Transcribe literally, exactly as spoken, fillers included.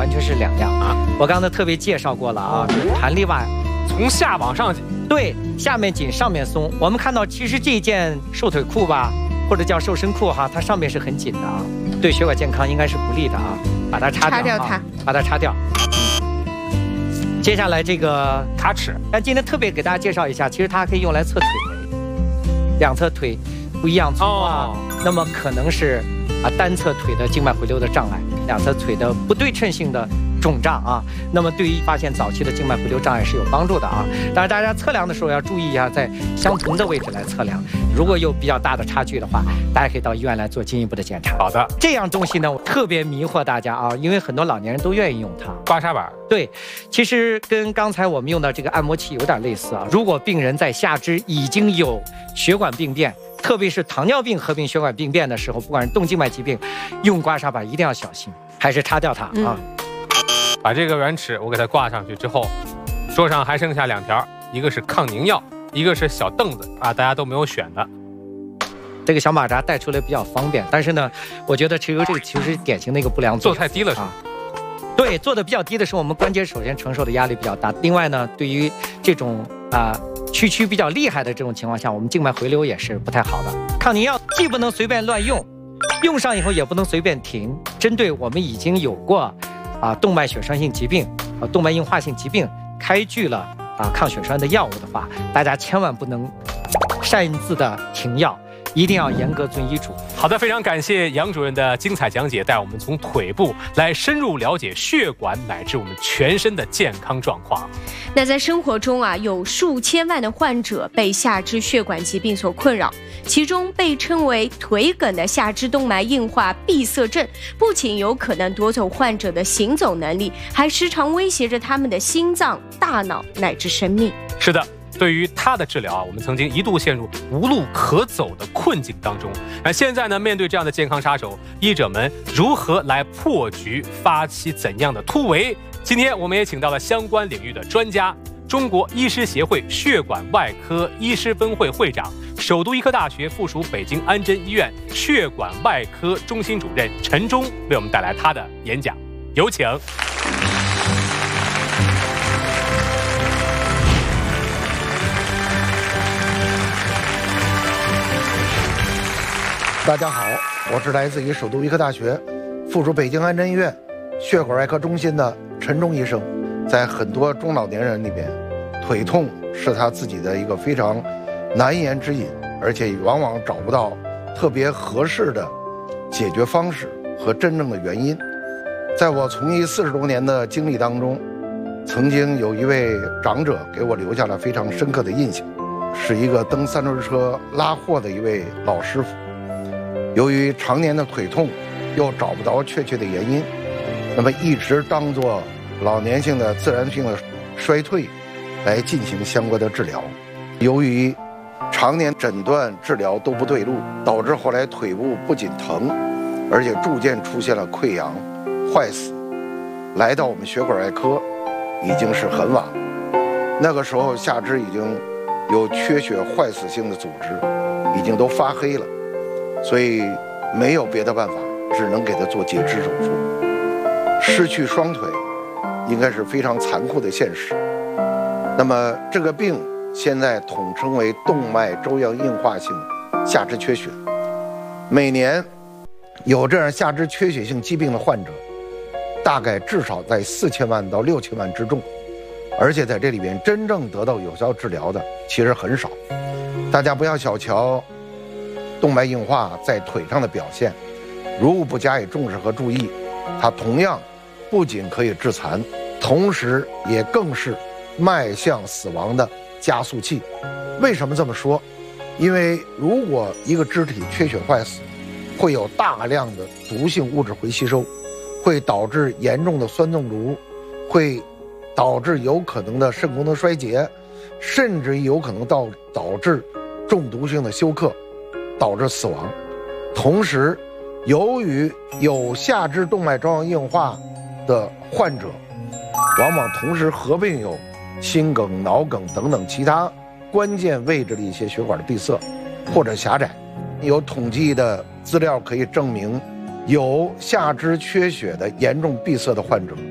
完全是两样啊。我刚才特别介绍过了啊，弹力袜从下往上紧， 对，下面紧，上面松。我们看到，其实这件瘦腿裤吧，或者叫瘦身裤哈，它上面是很紧的啊，对血管健康应该是不利的啊，把它擦掉， 擦掉它， 啊、把它擦掉。接下来这个卡尺， 但今天特别给大家介绍一下，其实它可以用来测腿围，两侧腿不一样粗啊，哦、那么可能是啊单侧腿的静脉回流的障碍，两侧腿的不对称性的肿胀啊，那么对于发现早期的静脉回流障碍是有帮助的啊。当然，大家测量的时候要注意一下，在相同的位置来测量，如果有比较大的差距的话，大家可以到医院来做进一步的检查。 好的， 这样东西呢，特别迷惑大家啊，因为很多老年人都愿意用它。 刮痧板， 对，其实跟刚才我们用的这个按摩器有点类似啊。如果病人在下肢已经有血管病变，特别是糖尿病合并血管病变的时候，不管是动静脉疾病，用刮痧板一定要小心，还是擦掉它啊。嗯， 把这个软尺我给它挂上去之后，桌上还剩下两条，一个是抗凝药，一个是小凳子啊，大家都没有选的。 这个小马扎带出来比较方便，但是呢，我觉得其实这个其实是典型的一个不良作用， 做太低了是吧？ 啊，对，做的比较低的时候，我们关节首先承受的压力比较大。另外呢，对于这种啊屈曲比较厉害的这种情况下，我们静脉回流也是不太好的。抗凝药既不能随便乱用，用上以后也不能随便停。针对我们已经有过啊动脉血栓性疾病、啊动脉硬化性疾病开具了啊抗血栓的药物的话，大家千万不能擅自的停药。一定要严格遵医嘱。 好的，非常感谢杨主任的精彩讲解，带我们从腿部来深入了解血管乃至我们全身的健康状况。 那在生活中啊，有数千万的患者被下肢血管疾病所困扰，其中被称为腿梗的下肢动脉硬化闭塞症，不仅有可能夺走患者的行走能力，还时常威胁着他们的心脏、大脑乃至生命。 是的。对于他的治疗啊，我们曾经一度陷入无路可走的困境当中。那现在呢，面对这样的健康杀手，医者们如何来破局，发起怎样的突围？今天我们也请到了相关领域的专家，中国医师协会血管外科医师分会会长、首都医科大学附属北京安贞医院血管外科中心主任陈忠，为我们带来他的演讲，有请。 大家好，我是来自于首都医科大学附属北京安贞医院血管外科中心的陈忠医生。在很多中老年人里边，腿痛是他自己的一个非常难言之隐，而且往往找不到特别合适的解决方式和真正的原因。在我从医四十多年的经历当中，曾经有一位长者给我留下了非常深刻的印象，是一个蹬三轮车拉货的一位老师傅。由于常年的腿痛，又找不着确切的原因，那么一直当作老年性的自然性的衰退来进行相关的治疗。由于常年诊断治疗都不对路，导致后来腿部不仅疼，而且逐渐出现了溃疡、坏死。来到我们血管外科已经是很晚，那个时候下肢已经有缺血坏死性的组织，已经都发黑了。所以没有别的办法，只能给他做截肢手术。失去双腿应该是非常残酷的现实。那么这个病现在统称为动脉粥样硬化性下肢缺血。每年有这样下肢缺血性疾病的患者，大概至少在四千万到六千万之众，而且在这里边真正得到有效治疗的其实很少。大家不要小瞧动脉硬化在腿上的表现，如不加以重视和注意，它同样不仅可以致残，同时也更是迈向死亡的加速器。为什么这么说？因为如果一个肢体缺血坏死，会有大量的毒性物质回吸收，会导致严重的酸中毒，会导致有可能的肾功能衰竭，甚至有可能导导致中毒性的休克，导致死亡。同时，由于有下肢动脉粥样硬化的患者，往往同时合并有心梗、脑梗等等其他关键位置的一些血管的闭塞或者狭窄。有统计的资料可以证明，有下肢缺血的严重闭塞的患者